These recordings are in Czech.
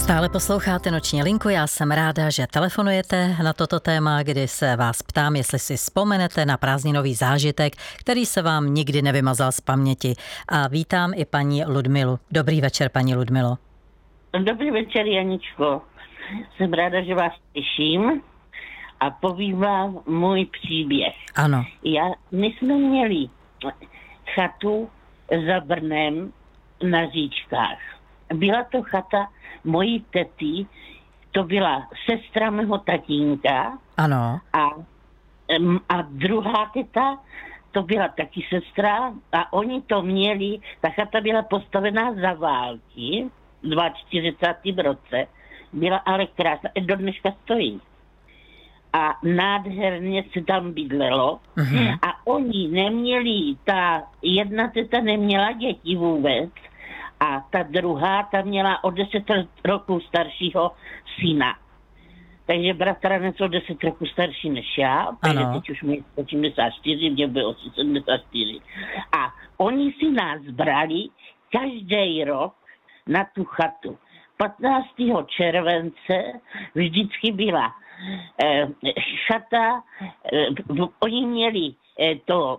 Stále posloucháte Noční linku, já jsem ráda, že telefonujete na toto téma, kdy se vás ptám, jestli si vzpomenete na prázdninový zážitek, který se vám nikdy nevymazal z paměti. A vítám i paní Ludmilu. Dobrý večer, paní Ludmilo. Dobrý večer, Janičko. Jsem ráda, že vás slyším a povím vám můj příběh. Ano. My jsme měli chatu za Brnem na Říčkách. Byla to chata mojí tety, to byla sestra mého tatínka. Ano. A druhá teta, to byla taky sestra a oni to měli, ta chata byla postavená za války v 42. roce, byla ale krásná, do dneška stojí. A nádherně se tam bydlelo. Mm-hmm. A oni neměli, ta jedna teta neměla děti vůbec a ta druhá, ta měla o 10 roků staršího syna. Takže bratranec o 10 roků starší než já, takže teď už mi 84, mě bylo 74. A oni si nás brali každý rok na tu chatu. 15. července vždycky byla chata, oni měli to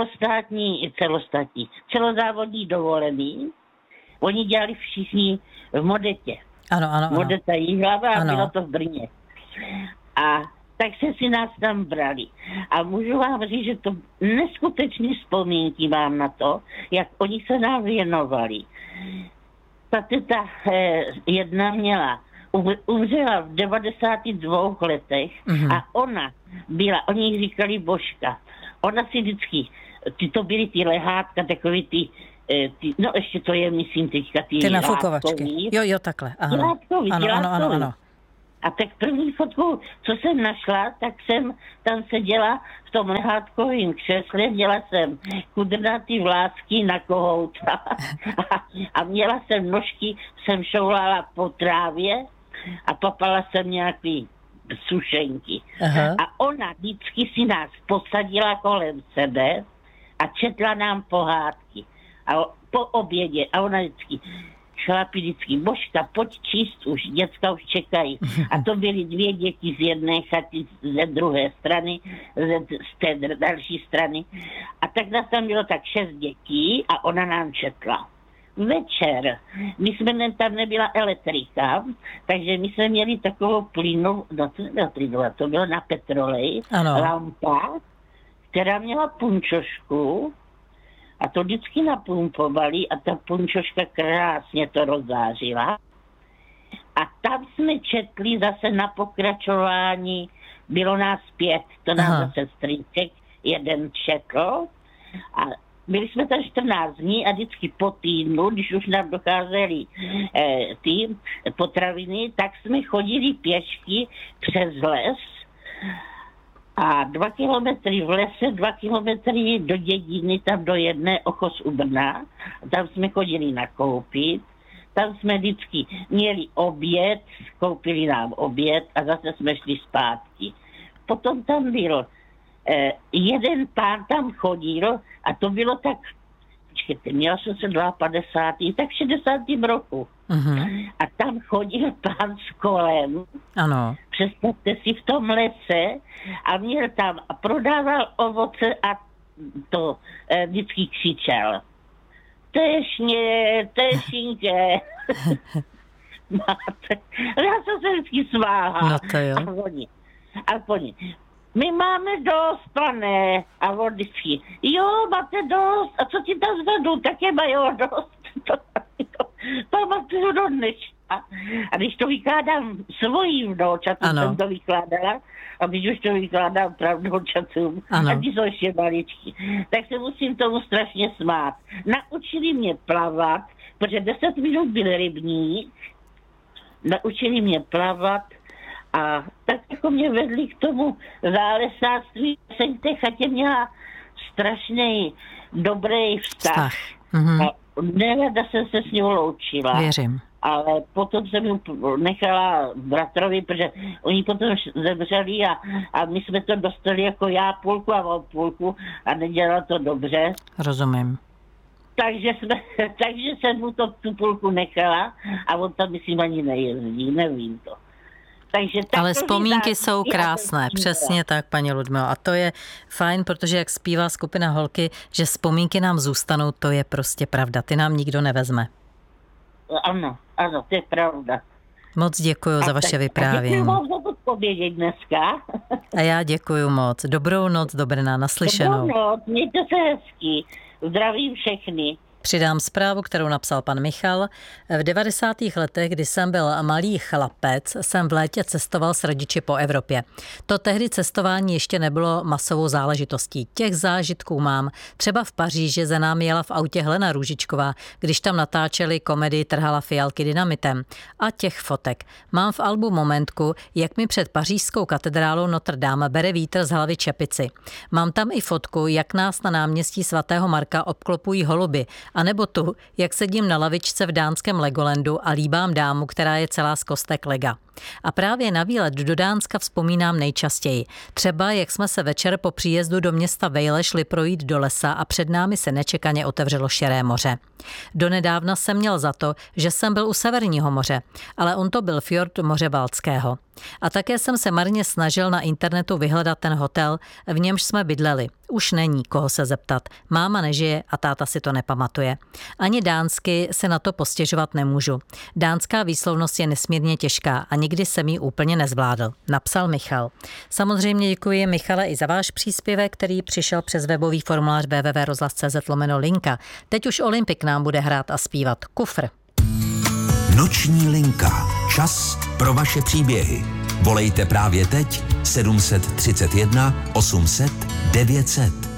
celozávodní dovolený. Oni dělali všichni v Modetě. Ano. Modeta Jihlava a bylo to v Brně. A tak se si nás tam brali. A můžu vám říct, že to neskutečné vzpomínky mám na to, jak oni se nám věnovali. Ta teta jedna umřela v 92 letech a ona byla, oni jí říkali Božka. Ona si vždycky, to byly ty lehátka, takový ty, no ještě to je, myslím, teďka ty nafukovačky. Jo, takhle. Ano. A tak první fotku, co jsem našla, tak jsem tam seděla v tom lehátkovém křesle, měla jsem kudrnatý vlásky na kohouta a měla jsem nožky, jsem šoulala po trávě a papala jsem nějaký sušenky. Aha. A ona vždycky si nás posadila kolem sebe a četla nám pohádky. A po obědě, a ona vždycky, chlapi vždycky, Božka, pojď číst už, děcka už čekají. A to byly 2 děti z jedné chaty, ze druhé strany, z té další strany. A tak nás tam bylo tak 6 dětí a ona nám četla. Večer, tam nebyla elektrika, takže my jsme měli takovou to bylo na petrolej, lampa, která měla punčošku a to vždycky napumpovali a ta punčoška krásně to rozzářila. A tam jsme četli zase na pokračování, bylo nás 5, to nás zase strýček, jeden četl a byli jsme tam 14 dní a vždycky po týdnu, když už nám docházely ty potraviny, tak jsme chodili pěšky přes les a 2 kilometry v lese, 2 kilometry do dědiny, tam do jedné Ochos u Brna. Tam jsme chodili nakoupit, tam jsme vždycky měli oběd, koupili nám oběd a zase jsme šli zpátky. Potom tam byl jeden pán tam chodil a to bylo tak, počkejte, měla jsem se 52, tak 60. roku. Uh-huh. A tam chodil pán s kolem. Ano. Představte si v tom lese a měl tam a prodával ovoce a to vždycky křičel. Tešinke. Já jsem se vždycky smáhala. No to jo. A oni, my máme dost, pane. A on vždycky, jo, máte dost. A co ti tam zvedu? Také mají dost. Pamatuju do dneška. A když to vykládám svojím vnoučatům, jsem to vykládala, a když už to vykládám pravdoučatům, a ty jsou ještě maličky, tak se musím tomu strašně smát. Naučili mě plavat, protože 10 minut byl rybník, naučili mě plavat a tak jako mě vedli k tomu zálesáctví. Jsem v té chatě měla strašný dobrý vztah. Mm-hmm. A nerada jsem se s ním loučila. Věřím. Ale potom jsem ji nechala bratrovi, protože oni potom zemřeli a my jsme to dostali jako já půlku a on půlku a nedělalo to dobře. Rozumím. takže jsem mu tu půlku nechala a on tam myslím ani nejezdí, nevím to. Ale vzpomínky jsou krásné, přesně tak, paní Ludmilo. A to je fajn, protože jak zpívá skupina Holky, že vzpomínky nám zůstanou, to je prostě pravda. Ty nám nikdo nevezme. Ano, to je pravda. Moc děkuju za vaše vyprávění. Děkuju vám za odpovědět dneska. A já děkuju moc. Dobrou noc do Brna, naslyšenou. Dobrou noc, mějte se hezky. Zdravím všechny. Přidám zprávu, kterou napsal pan Michal. V 90. letech, kdy jsem byl malý chlapec, jsem v létě cestoval s rodiči po Evropě. To tehdy cestování ještě nebylo masovou záležitostí. Těch zážitků mám. Třeba v Paříži za námi jela v autě Helena Růžičková, když tam natáčeli komedii Trhala fialky dynamitem. A těch fotek. Mám v albu momentku, jak mi před pařížskou katedrálou Notre Dame bere vítr z hlavy čepici. Mám tam i fotku, jak nás na náměstí svatého Marka obklopují holuby. A nebo tu, jak sedím na lavičce v dánském Legolandu a líbám dámu, která je celá z kostek lega. A právě na výlet do Dánska vzpomínám nejčastěji. Třeba jak jsme se večer po příjezdu do města Vejle šli projít do lesa a před námi se nečekaně otevřelo širé moře. Donedávna jsem měl za to, že jsem byl u Severního moře, ale on to byl fjord moře Baltského. A také jsem se marně snažil na internetu vyhledat ten hotel, v němž jsme bydleli. Už není koho se zeptat. Máma nežije a táta si to nepamatuje. Ani dánsky se na to postěžovat nemůžu. Dánská výslovnost je nesmírně těžká a nikdy jsem ji úplně nezvládl, napsal Michal. Samozřejmě děkuji, Michale, i za váš příspěvek, který přišel přes webový formulář www.rozhlas.cz/linka. Teď už Olympik nám bude hrát a zpívat Kufr. Noční linka. Čas pro vaše příběhy. Volejte právě teď 731 800 900.